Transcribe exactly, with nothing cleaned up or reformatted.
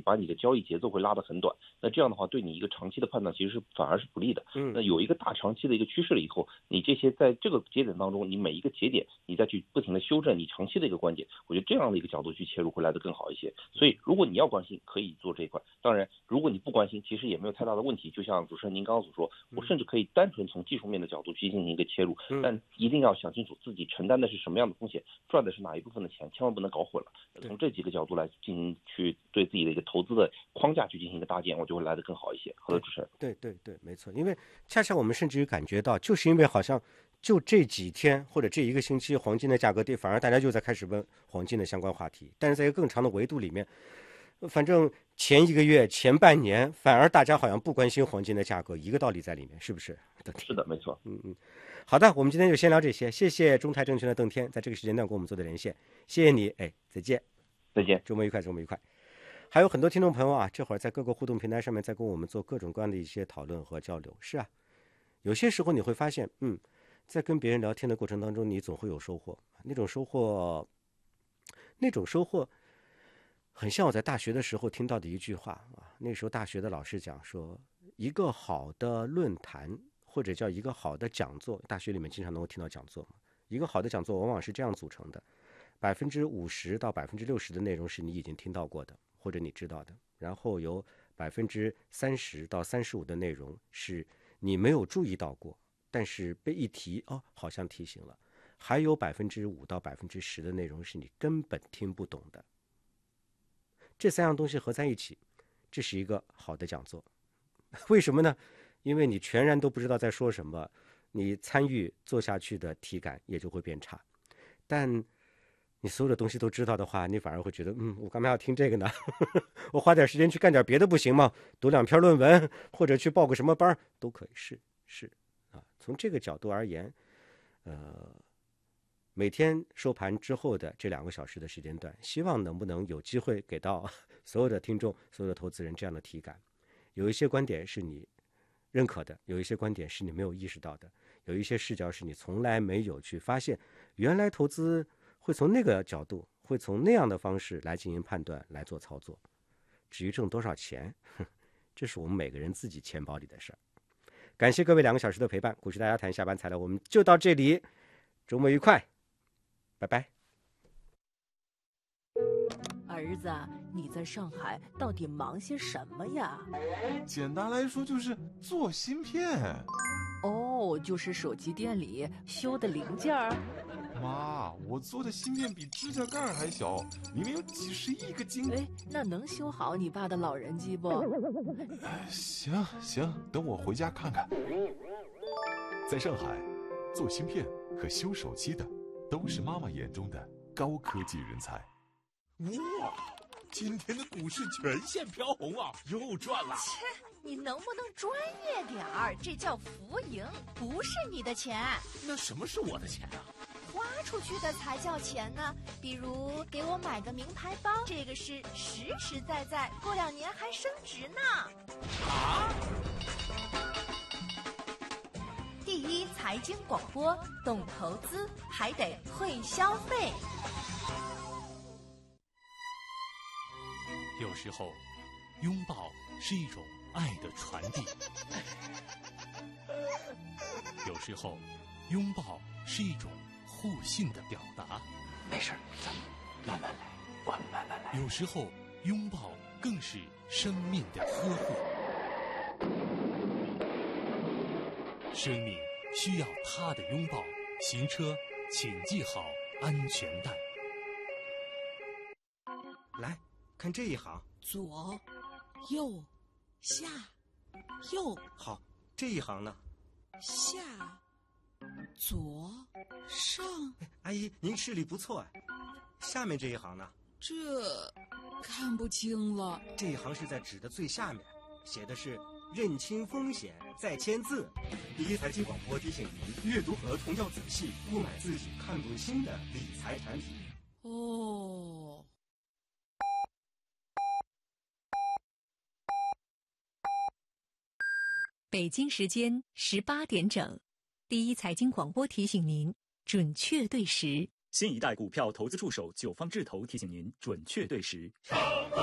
把你的交易节奏会拉得很短。那这样的话，对你一个长期的判断其实是反而是不利的。嗯，那有一个大长期的一个趋势了以后，你这些在这个节点当中，你每一个节点你再去不停的修正你长期的一个观点，我觉得这样的一个角度去切入会来得更好一些。所以如果你要关心，可以做这一块。当然，如果你不关心，其实也没有太大的问题。就像主持人您刚刚所说，我甚至可以单纯从技术面的角度去进行一个切入，但一定要想清楚自己承担的是什么样的风险，赚的是哪一部分的钱，千万不能搞混了。从这几个角度来进行去对自己的一个投资的框架去进行一个搭建，我就会来得更好一些。好的，主持人。 对对对，没错。因为恰恰我们甚至于感觉到，就是因为好像就这几天或者这一个星期黄金的价格跌，反而大家就在开始问黄金的相关话题。但是在一个更长的维度里面，反正前一个月前半年反而大家好像不关心黄金的价格，一个道理在里面，是不是？ 是的，没错。 嗯嗯。好的，我们今天就先聊这些。谢谢中泰证券的邓天在这个时间段跟我们做的连线，谢谢你。哎，再见。 再见， 周末愉快，周末愉快。还有很多听众朋友啊，这会儿在各个互动平台上面在跟我们做各种各样的一些讨论和交流。是啊，有些时候你会发现，嗯，在跟别人聊天的过程当中，你总会有收获。那种收获，那种收获，很像我在大学的时候听到的一句话啊。那时候大学的老师讲说，一个好的论坛或者叫一个好的讲座，大学里面经常能够听到讲座嘛。一个好的讲座往往是这样组成的。百分之五十到百分之六十的内容是你已经听到过的，或者你知道的，然后有百分之三十到三十五的内容是你没有注意到过，但是被一提哦，好像提醒了，还有百分之五到百分之十的内容是你根本听不懂的。这三样东西合在一起，这是一个好的讲座。为什么呢？因为你全然都不知道在说什么，你参与做下去的体感也就会变差。但你所有的东西都知道的话，你反而会觉得，嗯，我干嘛要听这个呢？我花点时间去干点别的不行吗？读两篇论文，或者去报个什么班都可以。是是啊，从这个角度而言，呃，每天收盘之后的这两个小时的时间段，希望能不能有机会给到所有的听众、所有的投资人这样的体感。有一些观点是你认可的，有一些观点是你没有意识到的，有一些视角是你从来没有去发现，原来投资会从那个角度，会从那样的方式来进行判断，来做操作。至于挣多少钱，这是我们每个人自己钱包里的事儿。感谢各位两个小时的陪伴，股市大家谈下班材料我们就到这里，周末愉快，拜拜。 儿子，你在上海到底忙些什么呀？ 简单来说就是做芯片。 哦，就是手机店里修的零件儿。 妈，我做的芯片比指甲盖还小，里面有几十亿个晶。 哎，那能修好你爸的老人机不？ 行行，等我回家看看。 在上海，做芯片和修手机的都是妈妈眼中的高科技人才。 哇，今天的股市全线飘红啊，又赚了。 切，你能不能专业点儿？这叫浮盈，不是你的钱。 那什么是我的钱啊？ 花出去的才叫钱呢。比如给我买个名牌包，这个是实实在在，过两年还升值呢。 啊！ 第一财经广播，懂投资还得会消费。 有时候，拥抱是一种爱的传递；有时候，拥抱是一种互信的表达。 没事，咱们慢慢来，我们慢慢来。 有时候，拥抱更是生命的呵护。生命需要他的拥抱。行车，请系好安全带。 来看这一行， 左、右、下、右。 好，这一行呢？ 下、左、上。 阿姨，您视力不错哎。下面这一行呢？ 这看不清了。 这一行是在纸的最下面，写的是认清风险再签字。第一财经广播提醒您，阅读合同要仔细，不买自己看不清的理财产品。 哦。 北京时间十八点整，第一财经广播提醒您准确对时。 新一代股票投资助手九方智投提醒您准确对时。